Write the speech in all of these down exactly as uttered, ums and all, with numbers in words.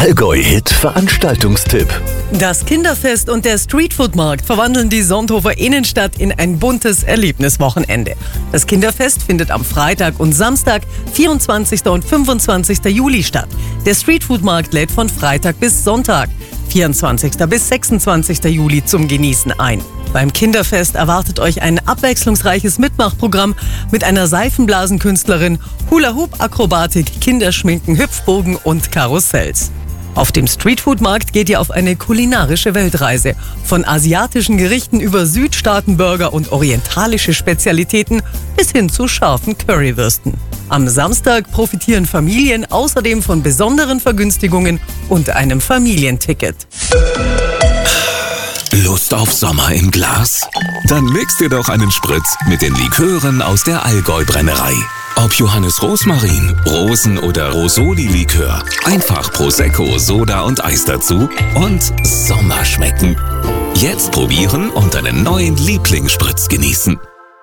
Allgäu-Hit Veranstaltungstipp. Das Kinderfest und der Streetfood-Markt verwandeln die Sonthofer Innenstadt in ein buntes Erlebniswochenende. Das Kinderfest findet am Freitag und Samstag, vierundzwanzigsten und fünfundzwanzigsten Juli statt. Der Streetfood-Markt lädt von Freitag bis Sonntag, vierundzwanzigsten bis sechsundzwanzigsten Juli zum Genießen ein. Beim Kinderfest erwartet euch ein abwechslungsreiches Mitmachprogramm mit einer Seifenblasenkünstlerin, Hula-Hoop-Akrobatik, Kinderschminken, Hüpfbogen und Karussells. Auf dem Streetfood-Markt geht ihr auf eine kulinarische Weltreise. Von asiatischen Gerichten über Südstaatenburger und orientalische Spezialitäten bis hin zu scharfen Currywürsten. Am Samstag profitieren Familien außerdem von besonderen Vergünstigungen und einem Familienticket. Lust auf Sommer im Glas? Dann mix dir doch einen Spritz mit den Likören aus der Allgäu-Brennerei. Ob Johannes Rosmarin, Rosen- oder Rosoli-Likör, einfach Prosecco, Soda und Eis dazu und Sommer schmecken. Jetzt probieren und deinen neuen Lieblingsspritz genießen.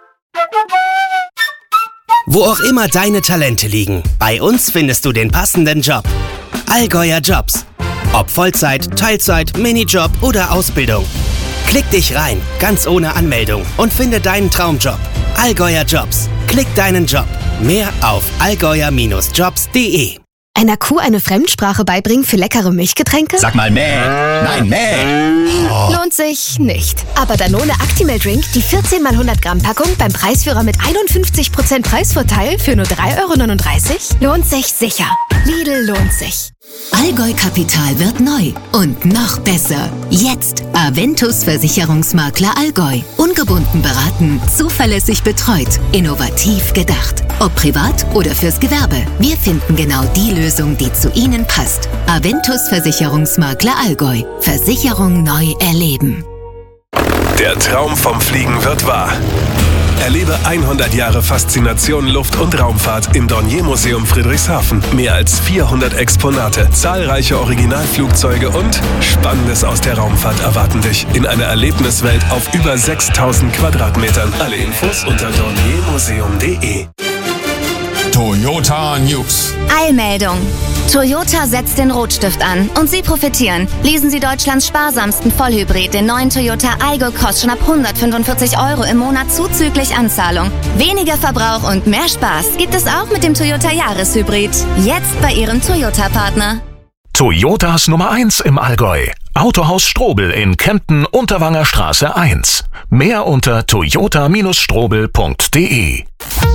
Wo auch immer deine Talente liegen, bei uns findest du den passenden Job. Allgäuer Jobs. Ob Vollzeit, Teilzeit, Minijob oder Ausbildung. Klick dich rein, ganz ohne Anmeldung und finde deinen Traumjob. Allgäuer Jobs. Klick deinen Job. Mehr auf allgäuer Bindestrich jobs punkt de. Einer Kuh eine Fremdsprache beibringen für leckere Milchgetränke? Sag mal mäh. Nein, mäh. Oh. Lohnt sich nicht. Aber Danone Actimel Drink, die vierzehn mal hundert Gramm Packung beim Preisführer mit einundfünfzig Prozent Preisvorteil für nur drei Euro neununddreißig? Lohnt sich sicher. Lidl lohnt sich. Allgäu Kapital wird neu und noch besser. Jetzt Aventus Versicherungsmakler Allgäu. Ungebunden beraten, zuverlässig betreut, innovativ gedacht. Ob privat oder fürs Gewerbe. Wir finden genau die Lösung, die zu Ihnen passt. Aventus Versicherungsmakler Allgäu. Versicherung neu erleben. Der Traum vom Fliegen wird wahr. Erlebe hundert Jahre Faszination Luft- und Raumfahrt im Dornier-Museum Friedrichshafen. Mehr als vierhundert Exponate, zahlreiche Originalflugzeuge und Spannendes aus der Raumfahrt erwarten dich in einer Erlebniswelt auf über sechstausend Quadratmetern. Alle Infos unter dornier museum punkt de. Toyota News. Eilmeldung. Toyota setzt den Rotstift an und Sie profitieren. Lesen Sie Deutschlands sparsamsten Vollhybrid, den neuen Toyota Aygo, kostet schon ab hundertfünfundvierzig Euro im Monat zuzüglich Anzahlung. Weniger Verbrauch und mehr Spaß gibt es auch mit dem Toyota Jahreshybrid. Jetzt bei Ihrem Toyota-Partner. Toyotas Nummer eins im Allgäu. Autohaus Strobel in Kempten, Unterwanger Straße eins. Mehr unter toyota Bindestrich strobel punkt de.